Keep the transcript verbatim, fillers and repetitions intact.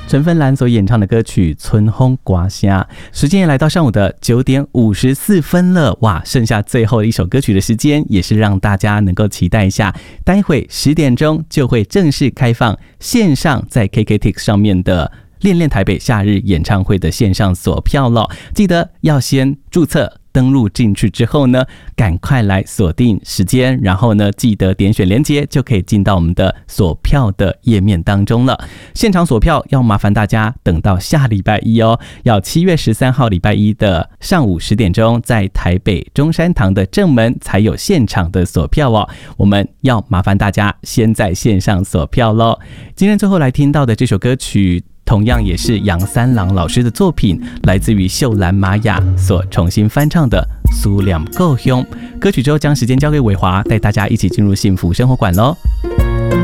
陈芬兰所演唱的歌曲《春风刮虾》，时间也来到上午的九点五十四分了，哇，剩下最后一首歌曲的时间，也是让大家能够期待一下，待会十点钟就会正式开放线上在 K K T X 上面的恋恋台北夏日演唱会的线上锁票了，记得要先注册登录进去之后呢，赶快来锁定时间，然后呢，记得点选连结就可以进到我们的锁票的页面当中了。现场锁票要麻烦大家等到下礼拜一哦，要七月十三号礼拜一的上午十点钟，在台北中山堂的正门才有现场的锁票哦。我们要麻烦大家先在线上锁票咯。今天最后来听到的这首歌曲，同样也是杨三郎老师的作品，来自于秀兰玛雅所重新翻唱的《思念故乡》。歌曲之后将时间交给伟华，带大家一起进入幸福生活馆咯。